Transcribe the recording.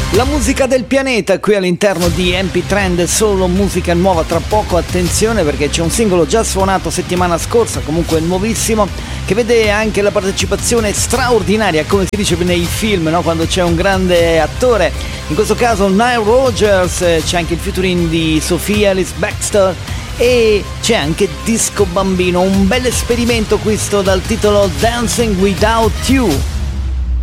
La musica del pianeta qui all'interno di MP Trend, solo musica nuova. Tra poco attenzione perché c'è un singolo già suonato settimana scorsa, comunque nuovissimo, che vede anche la partecipazione straordinaria, come si dice nei film, no? Quando c'è un grande attore, in questo caso Nile Rodgers, c'è anche il featuring di Sophia Ellis Bextor e c'è anche Disco Bambino, un bel esperimento questo dal titolo Dancing Without You.